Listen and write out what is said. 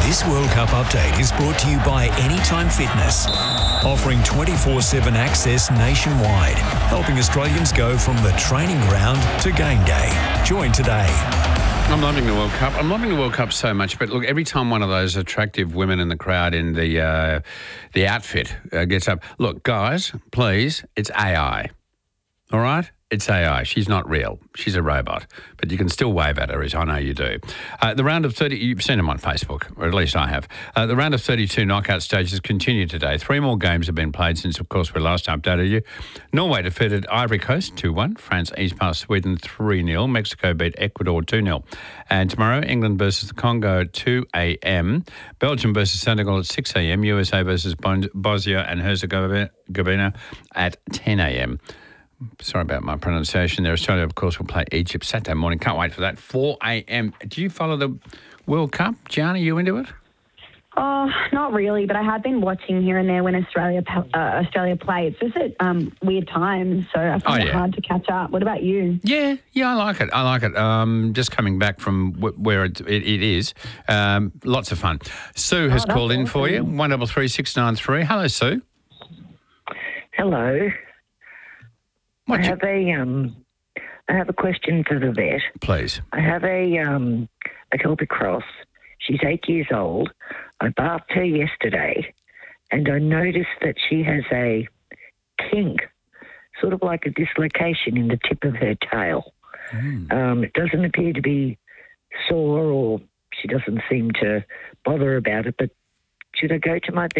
This World Cup update is brought to you by Anytime Fitness, offering 24/7 access nationwide, helping Australians go from the training ground to game day. Join today. I'm loving the World Cup. I'm loving the World Cup so much. But look, every time one of those attractive women in the crowd in the outfit gets up, look, guys, please, it's AI. All right? It's AI. She's not real. She's a robot. But you can still wave at her, as I know you do. The round of 30, you've seen them on Facebook, or at least I have. The round of 32 knockout stages continue today. 3 more games have been played since, of course, we last updated you. Norway defeated Ivory Coast 2-1. France eased past Sweden 3-0. Mexico beat Ecuador 2-0. And tomorrow, England versus the Congo at 2 a.m. Belgium versus Senegal at 6 a.m. USA versus Bosnia and Herzegovina at 10 a.m. Sorry about my pronunciation there. Australia, of course, will play Egypt Saturday morning. Can't wait for that. 4 a.m. Do you follow the World Cup? Gianna, you into it? Oh, not really, but I have been watching here and there when Australia play. It's just at weird times, so I find it hard to catch up. What about you? Yeah, I like it. Just coming back from where it is. Lots of fun. Sue has called in for you, 133693. Hello, Sue. Hello. I have a question for the vet. Please. I have a Kelpie Cross. She's 8 years old. I bathed her yesterday, and I noticed that she has a kink, sort of like a dislocation in the tip of her tail. It doesn't appear to be sore, or she doesn't seem to bother about it, but should I go to my vet?